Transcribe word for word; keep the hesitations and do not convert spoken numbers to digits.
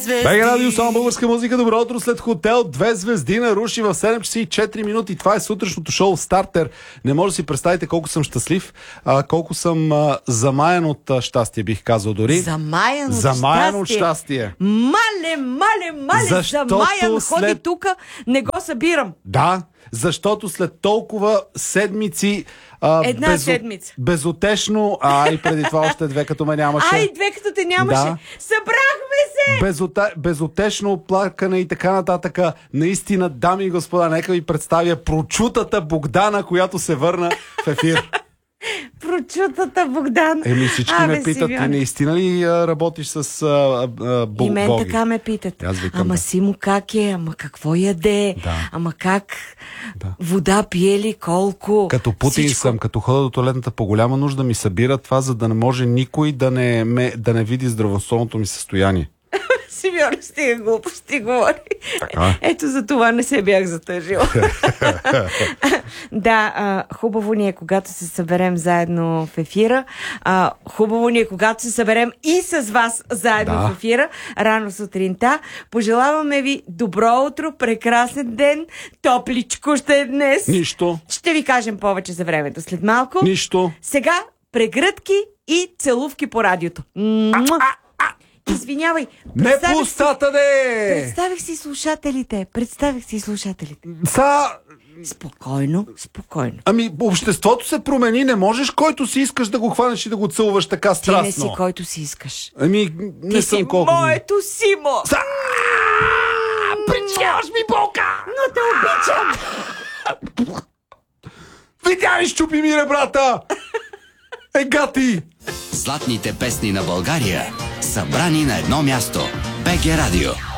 звезди. Бега радио, само българска музика. Добро утро след хотел. Две звезди наруши в седем часа и четири минути. Това е сутрешното шоу Стартер. Не може да си представите колко съм щастлив, а, колко съм а, замаян от а, щастие, бих казал дори. Замаян от Замаян от щастие. щастие. Мале, мале, мале, Защото замаян. Ходи след- тука, не го събирам. Да, защото след толкова седмици а, Една седмица. безотешно, а и преди това още две, като ме нямаше. Ай, две като те нямаше. Да. Събрахме се! Безота... безотешно оплакане и така нататък. Наистина, дами и господа, нека ви представя прочутата Богдана, която се върна в ефир. Прочутата Богдан. Еми всички Абе, ме питат, ти Симеон. наистина ли а, работиш с а, а, бо- И мен боги? така ме питат. Аз викам, Ама да. Симо как е? Ама какво яде? Да. Ама как? Да. Вода пие ли? Колко? Като Путин Всичко. съм, като хода до туалетната по голяма нужда, ми събира това, за да не може никой да не, ме, да не види здравословното ми състояние. Симеон, стига глупости говори. Така. Ето за това не се бях затъжила. Да, а, хубаво ни е, когато се съберем заедно в ефира. А, хубаво ни е, когато се съберем и с вас заедно Да. в ефира, рано сутринта. Пожелаваме ви добро утро, прекрасен ден, топличко ще е днес. Нищо, Ще ви кажем повече за времето след малко. нищо. Сега прегръдки и целувки по радиото. Муа! Извинявай. Не представих по устата, де! Си, представих си слушателите. Представих си слушателите. Са... Спокойно, спокойно. Ами, обществото се промени, не можеш който си искаш да го хванеш и да го целуваш така Ти страстно. не си който си искаш. Ами, не Ти съм си колко... моето Симо. Са... Причиняваш ми болка! Но те обичам. Видя ли, щупи ми ребрата! Е, гати! Златните песни на България, събрани на едно място. БГ Радио.